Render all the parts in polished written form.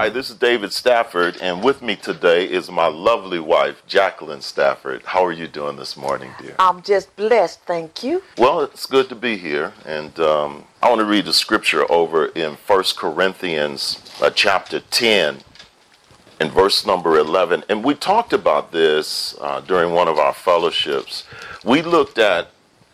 Hi, this is David Stafford, and with me today is my lovely wife, Jacqueline Stafford. How are you doing this morning, dear? I'm just blessed, thank you. Well, it's good to be here, and I want to read the scripture over in 1 Corinthians chapter 10 and verse number 11. And we talked about this during one of our fellowships. We looked at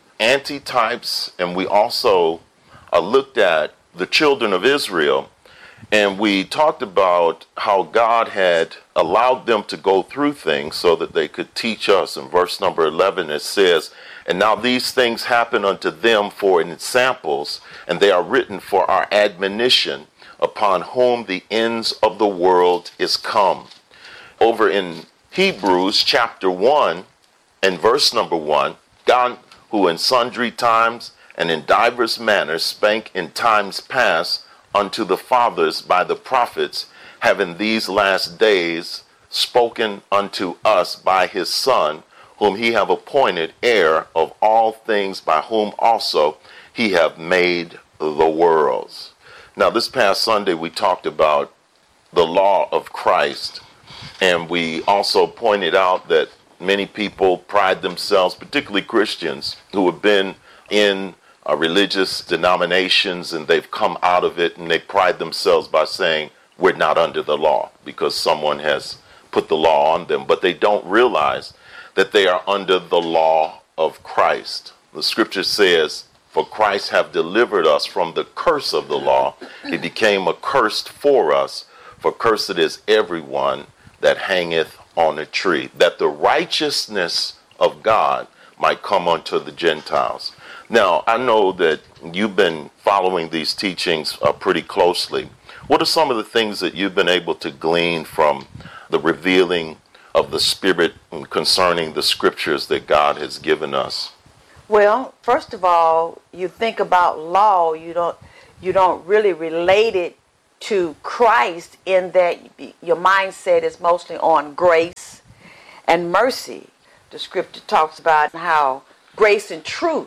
antitypes, and we also looked at the children of Israel. And we talked about how God had allowed them to go through things so that they could teach us. In verse number 11, it says, "And now these things happen unto them for examples, and they are written for our admonition, upon whom the ends of the world is come." Over in Hebrews chapter 1 and verse number 1, God, who in sundry times and in divers manners spake in times past unto the fathers by the prophets, having these last days spoken unto us by his Son, whom he have appointed heir of all things, by whom also he have made the worlds. Now, this past Sunday we talked about the law of Christ, and we also pointed out that many people pride themselves, particularly Christians, who have been in religious denominations, and they've come out of it, and they pride themselves by saying we're not under the law because someone has put the law on them, but they don't realize that they are under the law of Christ. The scripture says, "For Christ have delivered us from the curse of the law. He became a curse for us, for cursed is everyone that hangeth on a tree, that the righteousness of God might come unto the Gentiles." Now, I know that you've been following these teachings pretty closely. What are some of the things that you've been able to glean from the revealing of the Spirit concerning the scriptures that God has given us? Well, first of all, you think about law, you don't really relate it to Christ in that your mindset is mostly on grace and mercy. The scripture talks about how grace and truth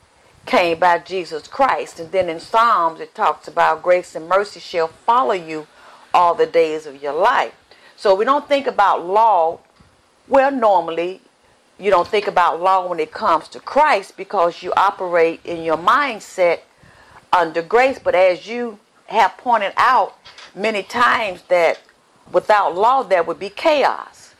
came by Jesus Christ. And then in Psalms, it talks about grace and mercy shall follow you all the days of your life. So we don't think about law. Well, normally, you don't think about law when it comes to Christ because you operate in your mindset under grace. But as you have pointed out many times, that without law, there would be chaos.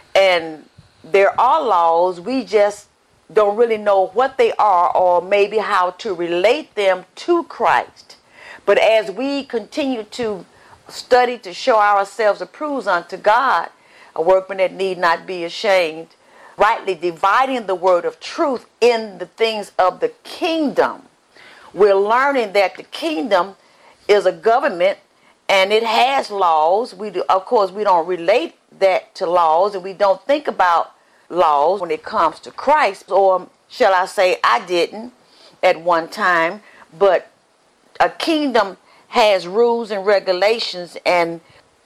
And there are laws, we just don't really know what they are or maybe how to relate them to Christ. But as we continue to study to show ourselves approved unto God, a workman that need not be ashamed, rightly dividing the word of truth in the things of the kingdom, we're learning that the kingdom is a government and it has laws. Of course, we don't relate that to laws, and we don't think about laws when it comes to Christ, or shall I say, I didn't at one time, but a kingdom has rules and regulations, and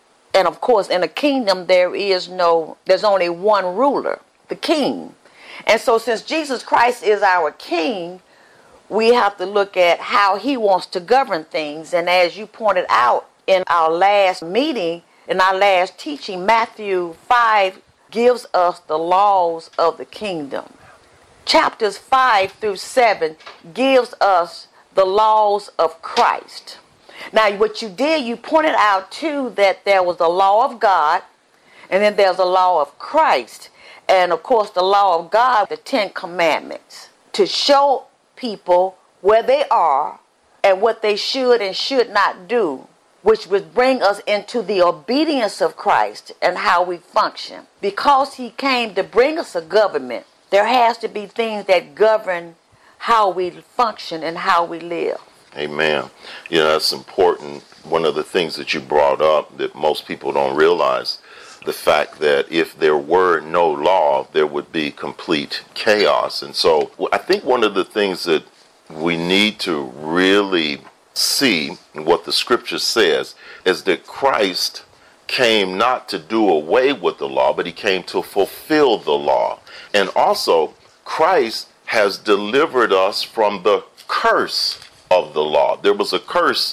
of course in a kingdom there's only one ruler, the king. And so since Jesus Christ is our king, we have to look at how he wants to govern things. And as you pointed out in our last meeting, in our last teaching, Matthew 5 gives us the laws of the kingdom. Chapters 5 through 7 gives us the laws of Christ. Now, what you did, you pointed out too that there was the law of God, and then there's a law of Christ. And of course, the law of God, the 10 Commandments, to show people where they are and what they should and should not do, which would bring us into the obedience of Christ and how we function. Because he came to bring us a government, there has to be things that govern how we function and how we live. Amen. That's important. One of the things that you brought up that most people don't realize, the fact that if there were no law, there would be complete chaos. And so I think one of the things that we need to really see what the scripture says is that Christ came not to do away with the law, but he came to fulfill the law. And also, Christ has delivered us from the curse of the law. There was a curse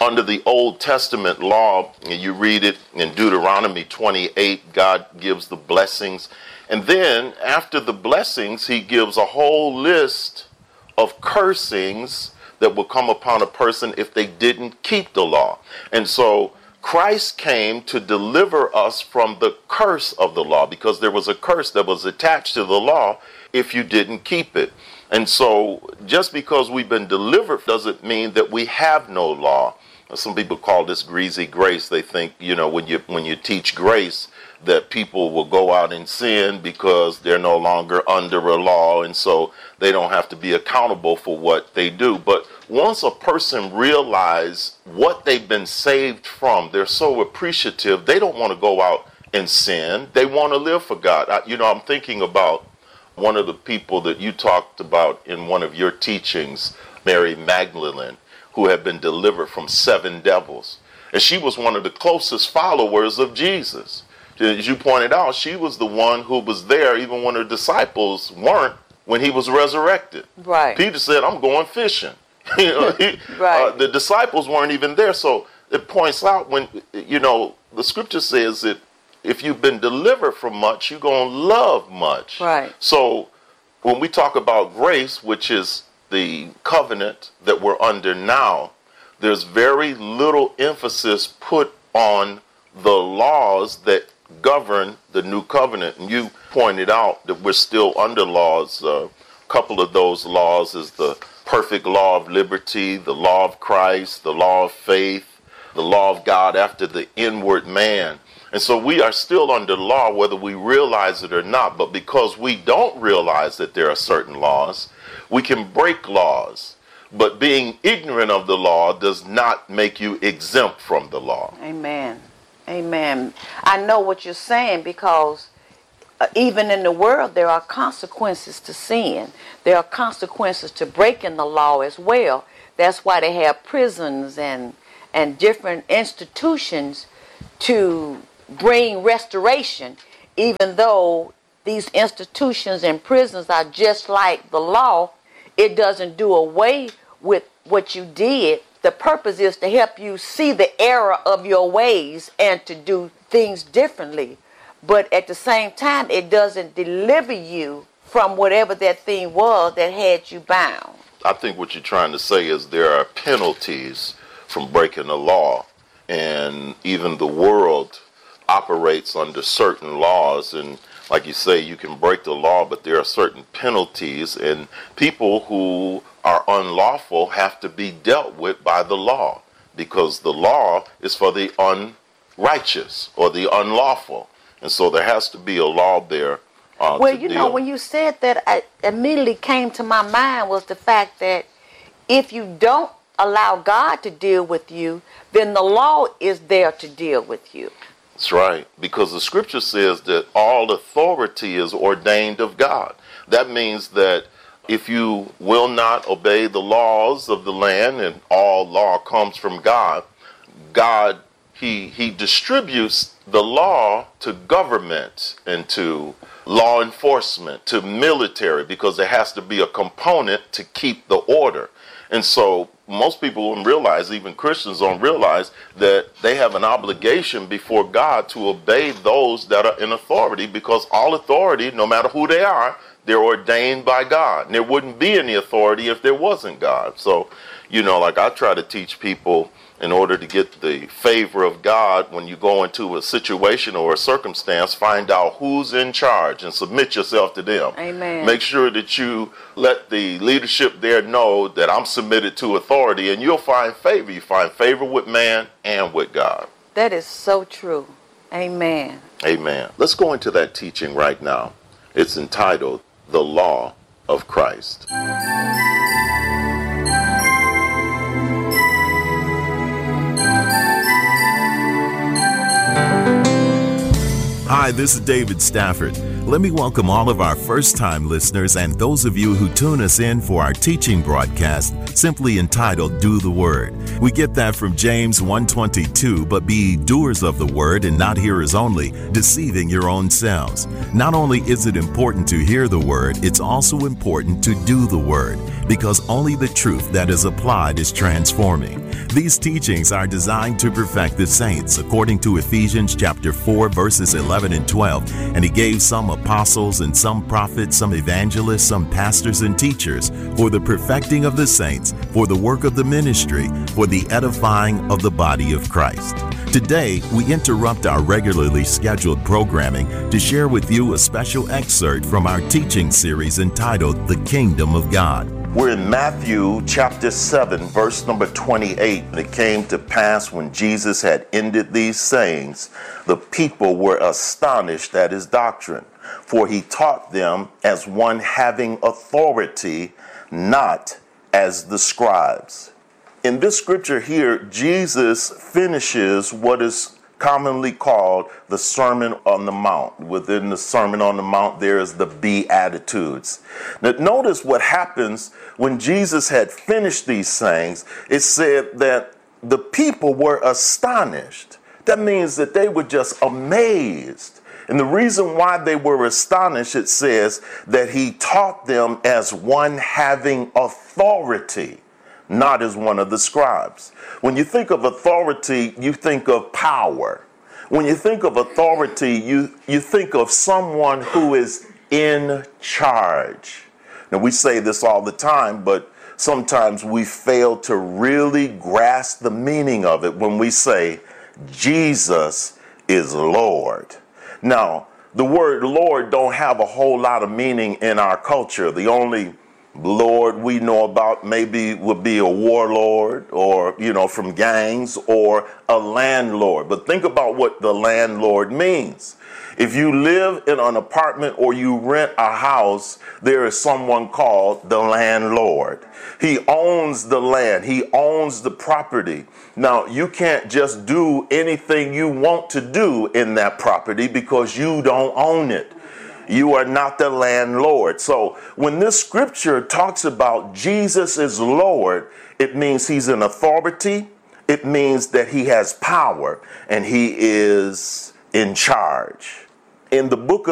Under the Old Testament law, and you read it in Deuteronomy 28, God gives the blessings. And then after the blessings, he gives a whole list of cursings that will come upon a person if they didn't keep the law. And so Christ came to deliver us from the curse of the law, because there was a curse that was attached to the law if you didn't keep it. And so just because we've been delivered doesn't mean that we have no law. Some people call this greasy grace. They think, when you teach grace, that people will go out and sin because they're no longer under a law, and so they don't have to be accountable for what they do. But once a person realizes what they've been saved from, they're so appreciative, they don't want to go out and sin. They want to live for God. I'm thinking about one of the people that you talked about in one of your teachings, Mary Magdalene, who had been delivered from 7 devils. And she was one of the closest followers of Jesus. As you pointed out, she was the one who was there even when her disciples weren't when he was resurrected. Right. Peter said, I'm going fishing. Right. The disciples weren't even there. So it points out when, the scripture says that if you've been delivered from much, you're going to love much. Right. So when we talk about grace, which is the covenant that we're under now, there's very little emphasis put on the laws that govern the new covenant. And you pointed out that we're still under laws. A couple of those laws is the perfect law of liberty, the law of Christ, the law of faith, the law of God after the inward man. And so we are still under law whether we realize it or not. But because we don't realize that there are certain laws, we can break laws. But being ignorant of the law does not make you exempt from the law. Amen. Amen. I know what you're saying, because even in the world there are consequences to sin. There are consequences to breaking the law as well. That's why they have prisons and different institutions to bring restoration, even though these institutions and prisons are just like the law. It doesn't do away with what you did. The purpose is to help you see the error of your ways and to do things differently. But at the same time, it doesn't deliver you from whatever that thing was that had you bound. I think what you're trying to say is there are penalties from breaking the law. And even the world operates under certain laws. And like you say, you can break the law, but there are certain penalties. And people who are unlawful have to be dealt with by the law, because the law is for the unrighteous or the unlawful. And so there has to be a law there. When you said that, I immediately came to my mind was the fact that if you don't allow God to deal with you, then the law is there to deal with you. That's right, because the scripture says that all authority is ordained of God. That means that if you will not obey the laws of the land, and all law comes from God, He distributes the law to government and to law enforcement, to military, because there has to be a component to keep the order. And so most people don't realize, even Christians don't realize, that they have an obligation before God to obey those that are in authority, because all authority, no matter who they are, they're ordained by God. And there wouldn't be any authority if there wasn't God. So, like I try to teach people, in order to get the favor of God, when you go into a situation or a circumstance, find out who's in charge and submit yourself to them. Amen. Make sure that you let the leadership there know that I'm submitted to authority, and you'll find favor. You find favor with man and with God. That is so true. Amen. Amen. Let's go into that teaching right now. It's entitled, The Law of Christ. Hi, this is David Stafford. Let me welcome all of our first-time listeners and those of you who tune us in for our teaching broadcast simply entitled Do the Word. We get that from James 1:22, but be ye doers of the word and not hearers only, deceiving your own selves. Not only is it important to hear the word, it's also important to do the word, because only the truth that is applied is transforming. These teachings are designed to perfect the saints, according to Ephesians chapter 4, verses 11 and 12, and he gave some apostles and some prophets, some evangelists, some pastors and teachers for the perfecting of the saints, for the work of the ministry, for the edifying of the body of Christ. Today, we interrupt our regularly scheduled programming to share with you a special excerpt from our teaching series entitled The Kingdom of God. We're in Matthew chapter 7, verse number 28. And it came to pass when Jesus had ended these sayings, the people were astonished at his doctrine, for he taught them as one having authority, not as the scribes. In this scripture here, Jesus finishes what is commonly called the Sermon on the Mount. Within the Sermon on the Mount, there is the Beatitudes. Now, notice what happens when Jesus had finished these sayings. It said that the people were astonished. That means that they were just amazed. And the reason why they were astonished, it says that he taught them as one having authority, not as one of the scribes. When you think of authority, you think of power. When you think of authority, you think of someone who is in charge. Now, we say this all the time, but sometimes we fail to really grasp the meaning of it when we say, Jesus is Lord. Now, the word Lord don't have a whole lot of meaning in our culture. The only Lord we know about maybe would be a warlord or, from gangs, or a landlord. But think about what the landlord means. If you live in an apartment or you rent a house, there is someone called the landlord. He owns the land. He owns the property. Now, you can't just do anything you want to do in that property because you don't own it. You are not the landlord. So when this scripture talks about Jesus is Lord, it means he's an authority. It means that he has power and he is in charge. In the book of